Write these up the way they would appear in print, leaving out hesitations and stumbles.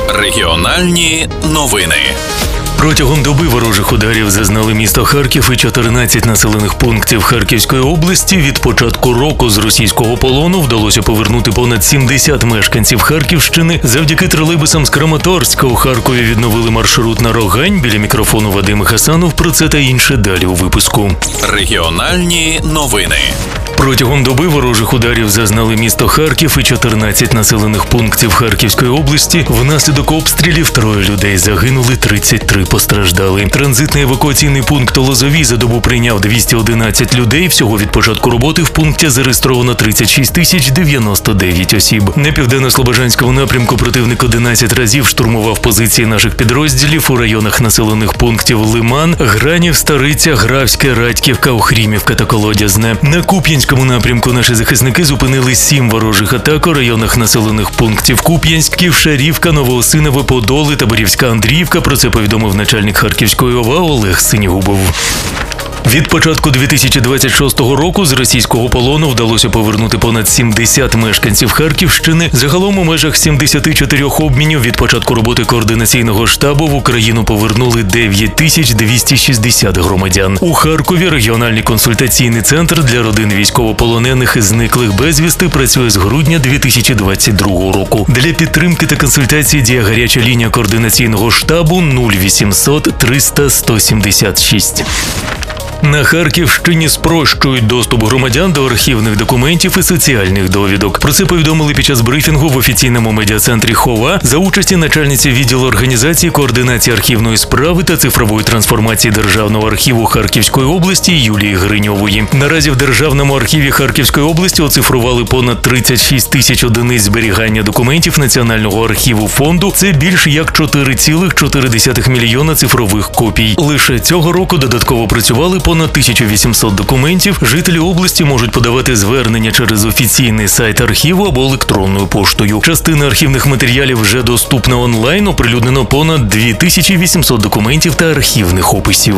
Регіональні новини. Протягом доби ворожих ударів зазнали місто Харків і 14 населених пунктів Харківської області. Від початку року з російського полону вдалося повернути понад 70 мешканців Харківщини. Завдяки тролейбусам з Краматорська у Харкові відновили маршрут на Рогань. Біля мікрофону Вадим Гасанов. Про це та інше далі у випуску. Регіональні новини. Протягом доби ворожих ударів зазнали місто Харків і 14 населених пунктів Харківської області. Внаслідок обстрілів 3 людей загинули, 33 постраждали. Транзитний евакуаційний пункт Лозові за добу прийняв 211 людей. Всього від початку роботи в пункті зареєстровано 36 099 осіб. На південно-слобожанському напрямку противник 11 разів штурмував позиції наших підрозділів у районах населених пунктів Лиман, Гранів, Стариця, Графське, Радьківка, Охрімівка та Колодязне. На Куп'янському напрямку наші захисники зупинили 7 ворожих атак у районах населених пунктів Куп'янськ, Ківшарівка, Новоосинове, Подоли, Таборівська Андріївка. Про це повідомив начальник Харківської ОВА Олег Синігубов. Від початку 2026 року з російського полону вдалося повернути понад 70 мешканців Харківщини. Загалом у межах 74 обмінів від початку роботи координаційного штабу в Україну повернули 9260 громадян. У Харкові регіональний консультаційний центр для родин військовополонених і зниклих безвісти працює з грудня 2022 року. Для підтримки та консультації діє гаряча лінія координаційного штабу 0800 300 176. На Харківщині спрощують доступ громадян до архівних документів і соціальних довідок. Про це повідомили під час брифінгу в офіційному медіа-центрі ХОВА за участі начальниці відділу організації координації архівної справи та цифрової трансформації Державного архіву Харківської області Юлії Гриньової. Наразі в Державному архіві Харківської області оцифрували понад 36 тисяч одиниць зберігання документів Національного архіву фонду. Це більш як 4,4 мільйона цифрових копій. Лише цього року додатково працювали понад 1800 документів. Жителі області можуть подавати звернення через офіційний сайт архіву або електронною поштою. Частина архівних матеріалів вже доступна онлайн, оприлюднено понад 2800 документів та архівних описів.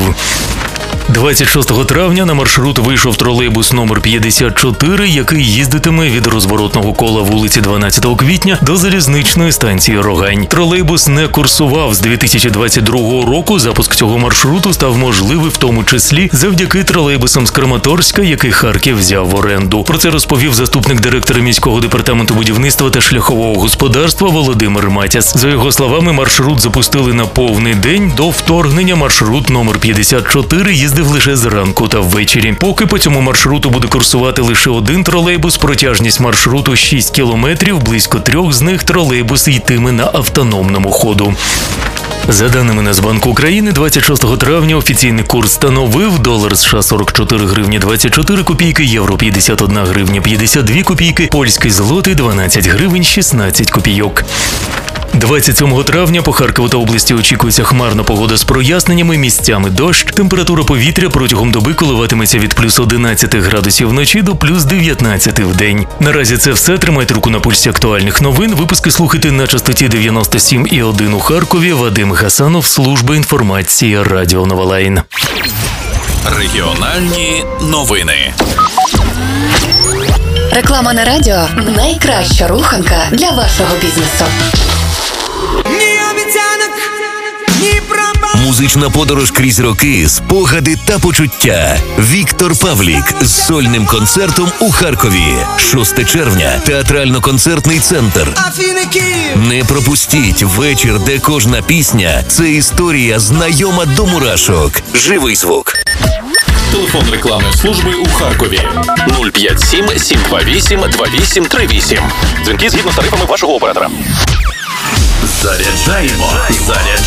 26 травня на маршрут вийшов тролейбус номер 54, який їздитиме від розворотного кола вулиці 12 квітня до залізничної станції Рогань. Тролейбус не курсував з 2022 року. Запуск цього маршруту став можливий в тому числі завдяки тролейбусам з Краматорська, який Харків взяв в оренду. Про це розповів заступник директора міського департаменту будівництва та шляхового господарства Володимир Матяс. За його словами, маршрут запустили на повний день. До вторгнення маршрут номер 54 їздив лише зранку та ввечері. Поки по цьому маршруту буде курсувати лише один тролейбус, протяжність маршруту 6 кілометрів, близько 3 з них тролейбус йтиме на автономному ходу. За даними Нацбанку України, 26 травня офіційний курс становив долар США 44 гривні 24 копійки, євро 51 гривня 52 копійки, польський злотий 12 гривень 16 копійок. 27 травня по Харкову та області очікується хмарна погода з проясненнями, місцями дощ. Температура повітря протягом доби коливатиметься від плюс 11 градусів вночі до плюс 19 в день. Наразі це все. Тримайте руку на пульсі актуальних новин. Випуски слухайте на частоті 97,1 у Харкові. Вадим Гасанов, служба інформації Радіо Нова Лайн. Регіональні новини. Реклама на радіо – найкраща руханка для вашого бізнесу. Музична подорож крізь роки, спогади та почуття. Віктор Павлік з сольним концертом у Харкові. 6 червня. Театрально-концертний центр. Не пропустіть вечір, де кожна пісня – це історія знайома до мурашок. Живий звук. Телефон рекламної служби у Харкові 057 728 2838. Дзвінки згідно з тарифами вашого оператора. Заряджаємо.